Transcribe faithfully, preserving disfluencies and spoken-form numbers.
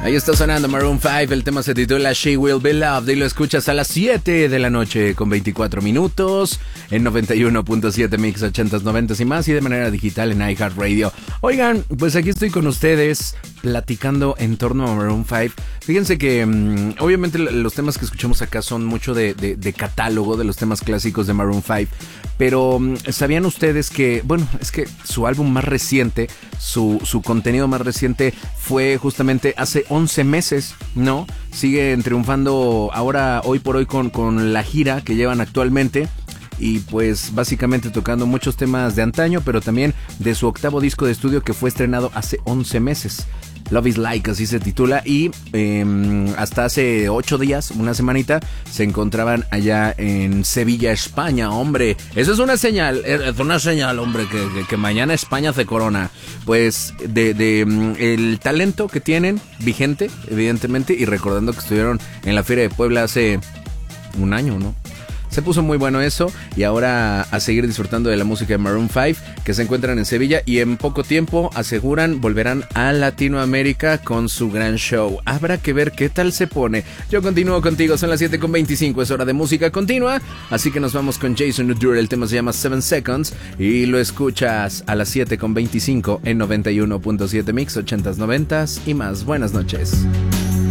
Ahí está sonando Maroon cinco, el tema se titula She Will Be Loved y lo escuchas a las siete de la noche con veinticuatro minutos en noventa y uno punto siete Mix ochentas, noventas y más y de manera digital en iHeartRadio. Oigan, pues aquí estoy con ustedes platicando en torno a Maroon cinco. Fíjense que um, obviamente los temas que escuchamos acá son mucho de, de, de catálogo de los temas clásicos de Maroon cinco, pero um, ¿sabían ustedes que, bueno, es que su álbum más reciente, su, su contenido más reciente fue justamente hace once meses, ¿no? Siguen triunfando ahora, hoy por hoy, con, con la gira que llevan actualmente. Y pues básicamente tocando muchos temas de antaño, pero también de su octavo disco de estudio que fue estrenado hace once meses. Love is Like, así se titula. Y eh, hasta hace ocho días, una semanita, se encontraban allá en Sevilla, España, hombre. Eso es una señal, es una señal, hombre, que, que, que mañana España se corona. Pues de, de el talento que tienen, vigente, evidentemente, y recordando que estuvieron en la Feria de Puebla hace un año, ¿no? Se puso muy bueno eso y ahora a seguir disfrutando de la música de Maroon cinco, que se encuentran en Sevilla y en poco tiempo aseguran volverán a Latinoamérica con su gran show. Habrá que ver qué tal se pone. Yo continúo contigo, son las siete con veinticinco, es hora de música continua, así que nos vamos con Jason Newsted. El tema se llama seven seconds y lo escuchas a las siete con veinticinco en noventa y uno punto siete Mix ochentas, noventas y más. Buenas noches.